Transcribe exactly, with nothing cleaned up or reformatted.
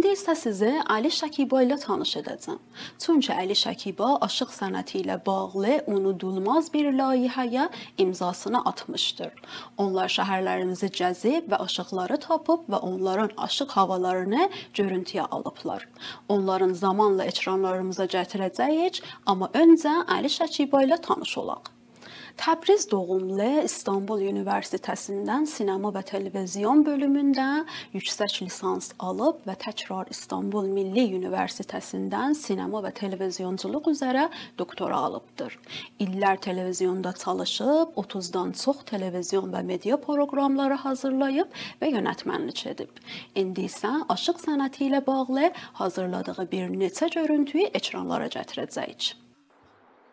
İndi isə sizi Ali Şəkiba ilə tanış edəcəm. Çünki Ali Şəkiba aşıq sənəti ilə bağlı unudulmaz bir layihəyə imzasını atmışdır. Onlar şəhərlərimizi gəzib və aşıqları tapıb və onların aşıq havalarını görüntüyə alıblar. Onların zamanla ekranlarımıza gətirəcəyik, amma öncə Ali Şəkiba ilə tanış olaq. Təbriz doğumlu, İstanbul Universitəsindən sinema və televizyon bölümündə yüksək lisans alıb və təkrar İstanbul Milli Universitəsindən sinema və televizyonçuluq üzrə doktora alıbdır. İllər televizyonda çalışıb, otuzdan çox televizyon və media proqramları hazırlayıb və yönetmenlik edib. İndi isə aşıq sənəti ilə bağlı hazırladığı bir neçə görüntüyü ekranlara gətirəcəyik.